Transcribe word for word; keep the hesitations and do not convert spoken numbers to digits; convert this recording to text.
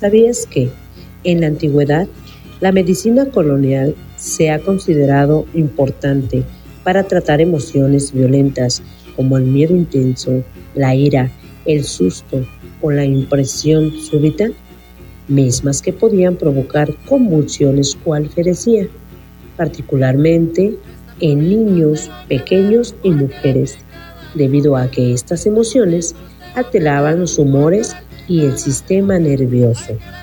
¿Sabías que en la antigüedad la medicina colonial se ha considerado importante para tratar emociones violentas como el miedo intenso, la ira, el susto o la impresión súbita, mismas que podían provocar convulsiones o alferecía, particularmente en niños pequeños y mujeres, debido a que estas emociones alteraban los humores y el sistema nervioso?